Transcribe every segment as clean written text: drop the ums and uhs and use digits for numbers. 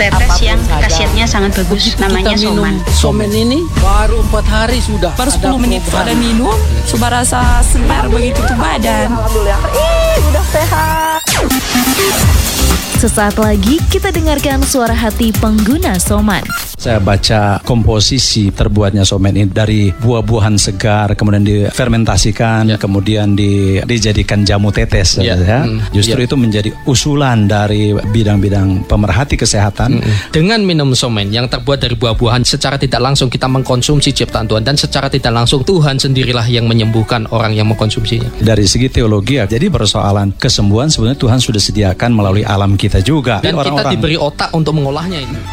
tetes yang khasiatnya sangat bagus, namanya Soman. Somen ini baru 4 hari sudah. Baru 10 menit pada minum, sudah rasa segar begitu tuh badan. Alhamdulillah, udah sehat. Sesaat lagi kita dengarkan suara hati pengguna Soman. Saya baca komposisi terbuatnya Somen ini dari buah-buahan segar, kemudian difermentasikan, kemudian dijadikan jamu tetes. Justru itu menjadi usulan dari bidang-bidang pemerhati kesehatan. Dengan minum Somen yang terbuat dari buah-buahan, secara tidak langsung kita mengkonsumsi ciptaan Tuhan, dan secara tidak langsung Tuhan sendirilah yang menyembuhkan orang yang mengkonsumsinya. Dari segi teologi, jadi persoalan kesembuhan sebenarnya Tuhan sudah sediakan melalui alam kita juga. Dan kita diberi otak untuk mengolahnya ini.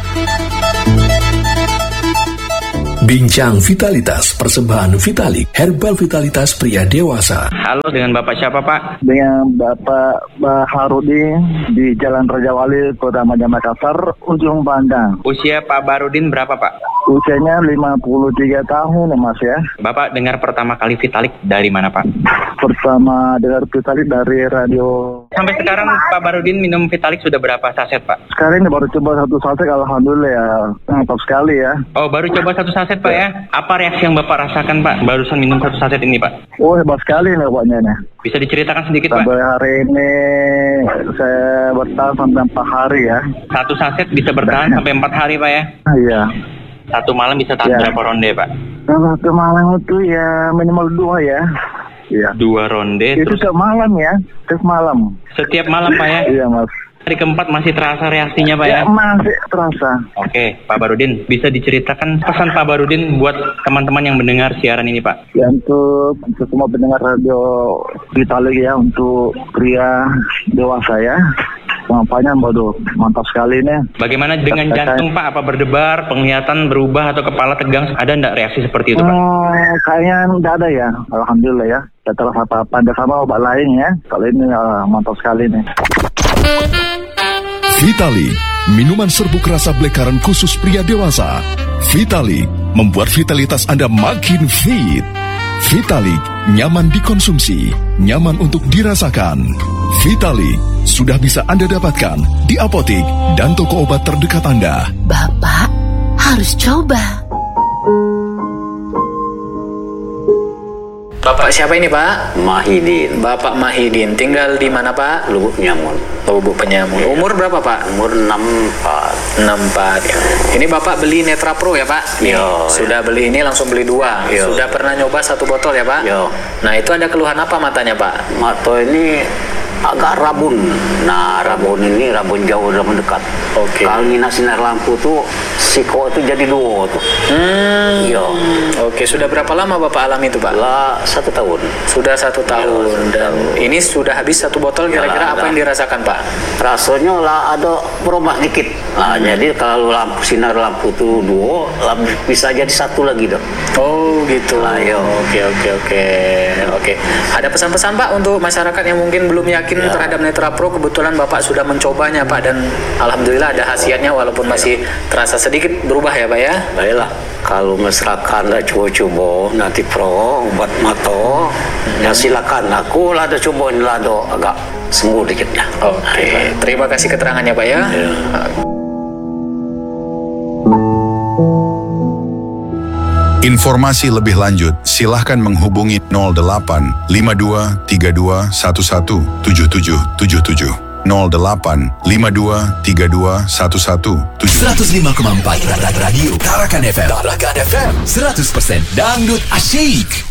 Bincang Vitalitas, persembahan Vitalik, herbal vitalitas pria dewasa. Halo, dengan Bapak siapa, Pak? Dengan Bapak Baharudin di Jalan Raja Wali, Kota Majang Makassar, Ujung Pandang. Usia Pak Baharudin berapa, Pak? Usianya 53 tahun, Mas ya. Bapak dengar pertama kali Vitalik dari mana, Pak? Pertama dengar Vitalik dari radio. Sampai sekarang Pak Baharudin minum Vitalik sudah berapa saset, Pak? Sekarang ini baru coba 1 saset, alhamdulillah ya. Mantap sekali ya. Oh, baru coba 1 saset, Pak ya? Apa reaksi yang Bapak rasakan, Pak, barusan minum 1 saset ini, Pak? Oh, hebat sekali nih Paknya nih. Bisa diceritakan sedikit, Pak? Sampai hari ini saya bertahan sampai 4 hari ya. 1 saset bisa bertahan sampai 4 hari, Pak ya? Iya. 1 malam bisa tahan berapa ronde, Pak? 1 malam itu ya minimal 2 ya. Iya. 2 ronde. Itu setiap malam ya, setiap malam. Setiap malam, Pak ya? Iya, Mas. Hari keempat masih terasa reaksinya, Pak ya? Ya, masih terasa. Oke, Pak Baharudin, bisa diceritakan pesan Pak Baharudin buat teman-teman yang mendengar siaran ini, Pak? Ya, untuk semua pendengar radio Vitalik ya, untuk pria dewasa ya. Pengampanya, waduh, mantap sekali nih. Bagaimana dengan jantung, Pak? Apa berdebar, penglihatan berubah, atau kepala tegang? Ada enggak reaksi seperti itu, Pak? Kayaknya enggak ada ya, alhamdulillah ya. Tidak terasa apa-apa, ada sama obat lain ya. Kalau ini mantap sekali nih. Vitali, minuman serbuk rasa blackcurrant khusus pria dewasa. Vitali, membuat vitalitas Anda makin fit. Vitali, nyaman dikonsumsi, nyaman untuk dirasakan. Vitali, sudah bisa Anda dapatkan di apotik dan toko obat terdekat Anda. Bapak harus coba. Bapak siapa ini, Pak? Mahidin. Bapak Mahidin, tinggal di mana, Pak? Lubuk Penyamun. Lubuk Penyamun. Umur berapa, Pak? Umur 64. 64. Ini Bapak beli Netra Pro ya, Pak? Yo. Sudah beli ini langsung beli 2. Yo. Sudah pernah nyoba 1 botol ya, Pak? Yo. Nah, itu ada keluhan apa matanya, Pak? Mata ini agak rabun. Nah, rabun ini rabun jauh dan mendekat. Oke. Kalau ngina sinar lampu tuh siko itu jadi 2 tuh. Iya. Oke, sudah berapa lama Bapak alami itu, Pak? Lah 1 tahun. Sudah 1 tahun. Dan ini sudah habis 1 botol, kira-kira apa yang dirasakan, Pak? Rasanya lah ada berubah dikit. Nah, jadi kalau lampu sinar lampu tuh 2, bisa jadi 1 lagi dong. Oh, gitu. Lah, yo. Oke. Ada pesan-pesan, Pak, untuk masyarakat yang mungkin belum yakin terhadap Netra Pro? Kebetulan Bapak sudah mencobanya, Pak, dan alhamdulillah ada khasiatnya walaupun masih terasa sedikit berubah ya, Pak ya. Baiklah, kalau masyarakat lah coba-coba nanti pro obat mata, ya silakan. Aku lah ada coba ini lah agak sembuh dikit ya. Oke. Terima kasih keterangannya, Pak ya. Informasi lebih lanjut, silahkan menghubungi 08 52 32 11 7777. 08 52 32 11 105,4 Radio Tarakan FM. Tarakan FM 100% dangdut asyik.